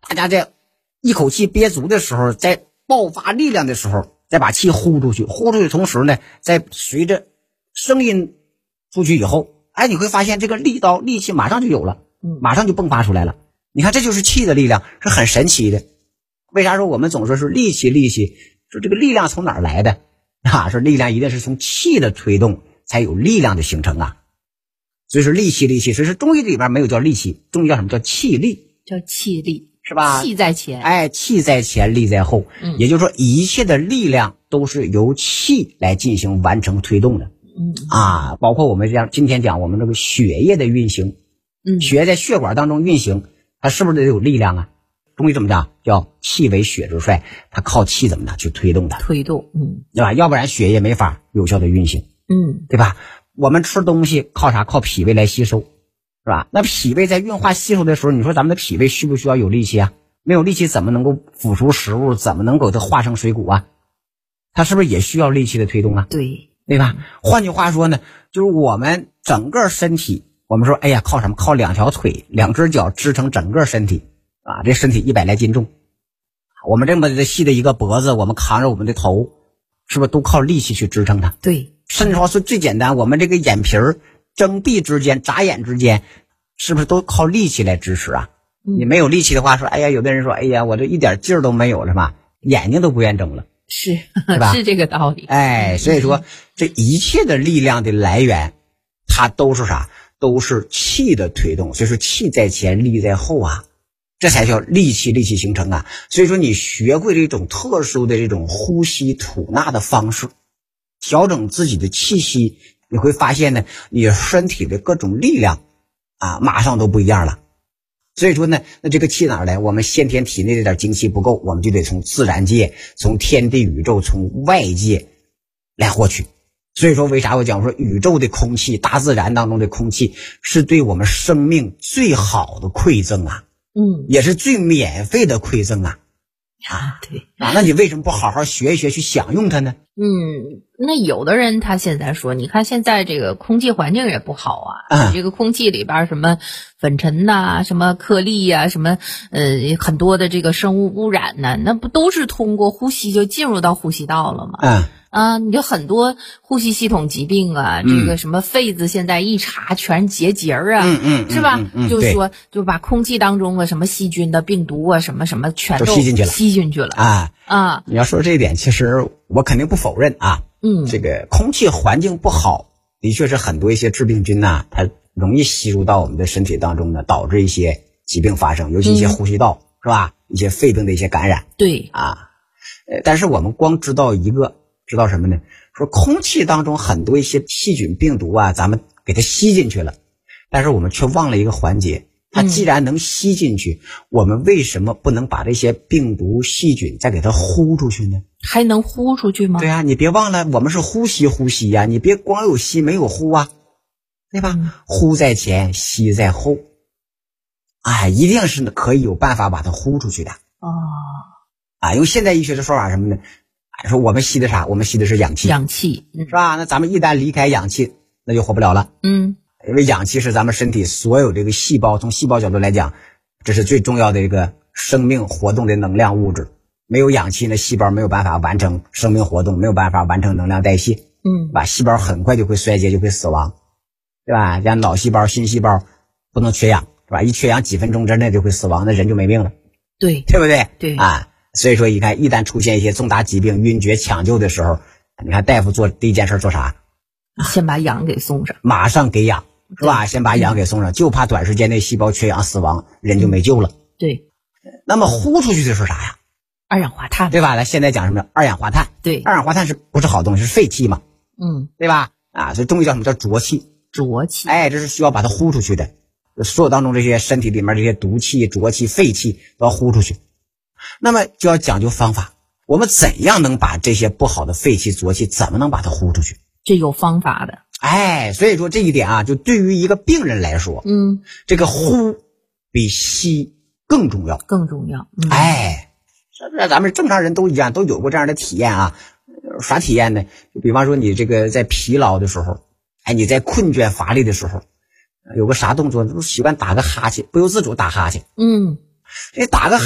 大家在一口气憋足的时候，在爆发力量的时候，再把气呼出去，呼出去同时呢，在随着声音出去以后，哎，你会发现这个力气马上就有了，马上就迸发出来了。你看，这就是气的力量，是很神奇的。为啥说我们总说是力气，说这个力量从哪儿来的啊？说力量一定是从气的推动才有力量的形成啊。所以说力气，所以说中医里边没有叫力气，中医叫什么？叫气力， 叫气力， 是吧？ 气在前， 哎，气在前，力在后。也就是说，一切的力量都是由气来进行完成推动的。包括我们今天讲我们这个血液的运行，血液在血管当中运行，它是不是得有力量啊？中医怎么讲？叫气为血之帅，它靠气怎么的去推动它？ 推动， 对吧？要不然血液没法有效的运行，对吧？我们吃东西靠啥？靠脾胃来吸收，是吧？那脾胃在运化吸收的时候，你说咱们的脾胃需不需要有力气啊？没有力气怎么能够腐熟食物？怎么能够它化成水谷啊？它是不是也需要力气的推动啊？对吧？换句话说呢，就是我们整个身体，我们说，哎呀，靠什么？靠两条腿、两只脚支撑整个身体啊！这身体100来斤重，我们这么细的一个脖子，我们扛着我们的头，是不是都靠力气去支撑它？ 对。 甚至说是最简单，我们这个眼皮儿睁闭之间、眨眼之间，是不是都靠力气来支持啊？你没有力气的话，说，哎呀，有的人说，哎呀，我这一点劲儿都没有了嘛，眼睛都不愿睁了， 是吧？ 是这个道理。 哎，所以说这一切的力量的来源，它都是啥？都是气的推动。所以说气在前，力在后啊，这才叫力气形成啊。所以说你学会这种特殊的这种呼吸吐纳的方式，调整自己的气息，你会发现呢，你身体的各种力量啊，马上都不一样了。所以说呢，那这个气哪儿来？我们先天体内这点精气不够，我们就得从自然界、从天地宇宙、从外界来获取。所以说为啥我讲说宇宙的空气、大自然当中的空气是对我们生命最好的馈赠啊，也是最免费的馈赠啊。 对啊，那你为什么不好好学一学去享用它呢？ 那有的人他现在说，你看现在这个空气环境也不好啊，这个空气里边什么粉尘呐、什么颗粒呀、什么很多的这个生物污染呐，那不都是通过呼吸就进入到呼吸道了吗？你就很多呼吸系统疾病啊，这个什么肺子现在一查全结节啊，是吧？就是说就把空气当中的什么细菌的病毒啊，什么什么全都吸进去了啊！ 你要说这一点，其实我肯定不否认啊。这个空气环境不好，的确是很多一些致病菌呐，它容易吸入到我们的身体当中呢，导致一些疾病发生，尤其一些呼吸道是吧？一些肺病的一些感染。 对啊，但是我们光知道知道什么呢？说空气当中很多一些细菌病毒啊，咱们给它吸进去了，但是我们却忘了一个环节。它既然能吸进去，我们为什么不能把这些病毒细菌再给它呼出去呢？ 还能呼出去吗？ 对啊，你别忘了我们是呼吸呀，你别光有吸没有呼啊，对吧？呼在前，吸在后，一定是可以有办法把它呼出去的。用现代医学的说法什么呢？说我们吸的啥？我们吸的是氧气，是吧？那咱们一旦离开氧气，那就活不了了。因为氧气是咱们身体所有这个细胞，从细胞角度来讲，这是最重要的一个生命活动的能量物质。没有氧气呢，细胞没有办法完成生命活动，没有办法完成能量代谢，细胞很快就会衰竭，就会死亡，对吧？像脑细胞、新细胞不能缺氧，是吧？一缺氧几分钟之内就会死亡，那人就没命了， 对不对？ 对所以说你看，一旦出现一些重大疾病、晕厥抢救的时候，你看大夫做第一件事做啥？ 先把氧给送上， 马上给氧，是吧？先把氧给送上，就怕短时间内细胞缺氧死亡，人就没救了。 对。 那么呼出去的是啥呀？ 二氧化碳， 对吧？现在讲什么？二氧化碳。 对， 二氧化碳是不是好东西？是废气嘛？对吧？所以中医叫什么？叫浊气。 浊气。 这是需要把它呼出去的。所有当中这些身体里面这些毒气、浊气、废气都要呼出去。那么就要讲究方法，我们怎样能把这些不好的废气、浊气怎么能把它呼出去？ 这有方法的。 所以说这一点啊，就对于一个病人来说，这个呼比吸更重要。咱们正常人都一样，都有过这样的体验啊。啥体验呢？就比方说你这个在疲劳的时候，你在困倦乏力的时候，有个啥动作，都习惯打个哈欠，不由自主打哈欠。这打个